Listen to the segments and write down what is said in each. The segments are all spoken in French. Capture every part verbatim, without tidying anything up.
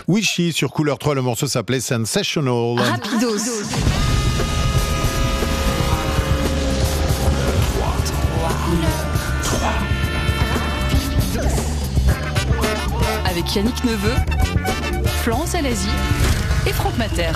Wishy sur Couleur trois, le morceau s'appelait Sensational. Rapidos. Avec Yannick Neveu, Florence Alazi et Franck Mater.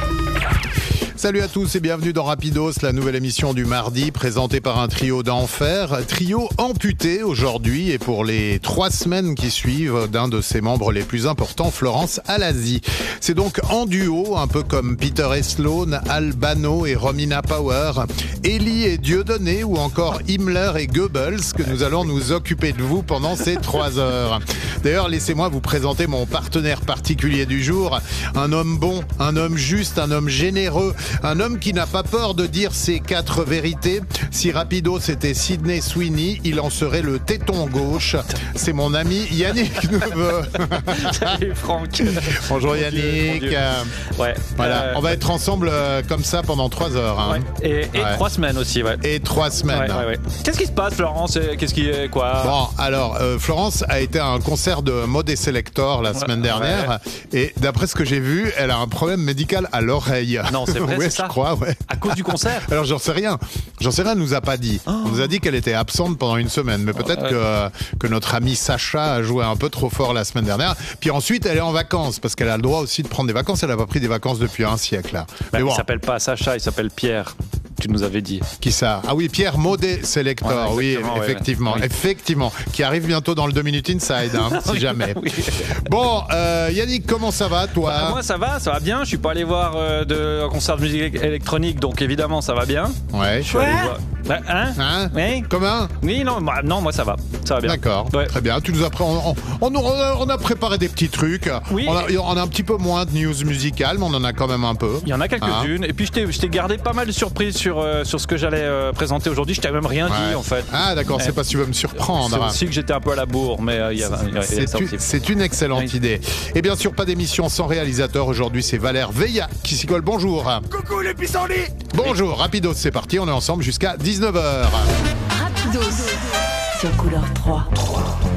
Salut à tous et bienvenue dans Rapidos, la nouvelle émission du mardi présentée par un trio d'enfer. Trio amputé aujourd'hui et pour les trois semaines qui suivent d'un de ses membres les plus importants, Florence Alazi. C'est donc en duo, un peu comme Peter et Sloan, Albano et Romina Power, Ellie et Dieudonné ou encore Himmler et Goebbels que nous allons nous occuper de vous pendant ces trois heures. D'ailleurs, laissez-moi vous présenter mon partenaire particulier du jour. Un homme bon, un homme juste, un homme généreux, un homme qui n'a pas peur de dire ses quatre vérités. Si Rapidos était Sydney Sweeney, il en serait le téton gauche. C'est mon ami Yannick Neveu. Salut Franck. Bonjour Yannick. Ouais. Voilà, euh... on va être ensemble euh, comme ça pendant trois heures. Hein. Ouais. Et, et ouais. trois semaines aussi, ouais. Et trois semaines. Ouais, ouais, ouais. Qu'est-ce qui se passe, Florence? Qu'est-ce qui est quoi? Bon, alors euh, Florence a été à un concert de Mode Selector la semaine dernière, ouais. Et d'après ce que j'ai vu, elle a un problème médical à l'oreille. Non, c'est vrai, ouais, c'est ça. Je crois, ouais. À cause du concert? Alors j'en sais rien. J'en sais rien, elle nous a pas dit. Oh. On nous a dit qu'elle était absente pendant une semaine, mais peut-être ouais. que que notre amie Sacha a joué un peu trop fort la semaine dernière. Puis ensuite, elle est en vacances parce qu'elle a le droit aussi de prendre des vacances. Elle a pas pris des vacances depuis un siècle là. Bah, mais bon. Il s'appelle pas Sacha, il s'appelle Pierre. Tu nous avais dit. Qui ça? Ah oui, Pierre Modé Selector, ouais, oui, effectivement, ouais. effectivement, qui arrive bientôt dans le deux minutes inside, hein, si jamais. Oui. Bon, euh, Yannick, comment ça va, toi? Bah, moi, ça va, ça va bien. Je suis pas allé voir euh, de un concert de musique électronique, donc évidemment, ça va bien. Ouais. Je suis allé voir. Hein? Hein? Oui. Comment? Oui, non, bah, non, moi ça va, ça va bien. D'accord, ouais. Très bien. Tu nous as pré... on, on, on, a, on a préparé des petits trucs. Oui. On a, on a un petit peu moins de news musicales, mais on en a quand même un peu. Il y en a quelques-unes. Hein? Et puis je t'ai, je t'ai gardé pas mal de surprises sur euh, sur ce que j'allais euh, présenter aujourd'hui. Je t'ai même rien ouais. dit en fait. Ah d'accord, ouais. C'est pas si tu veux me surprendre. C'est aussi que j'étais un peu à la bourre, mais euh, il y a, y a, c'est, une, c'est une excellente oui. idée. Et bien sûr, pas d'émission sans réalisateur. Aujourd'hui, c'est Valère Veilla qui s'y colle. Bonjour. Coucou les pissenlits. Bonjour, Rapidos, c'est parti. On est ensemble jusqu'à dix-neuf heures. Rapidos sur Couleur trois.